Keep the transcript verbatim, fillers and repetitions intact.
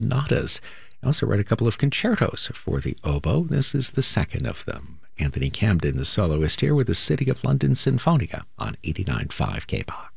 sonatas. He also wrote a couple of concertos for the oboe. This is the second of them. Anthony Camden, the soloist here with the City of London Sinfonia on eighty-nine point five K B O X.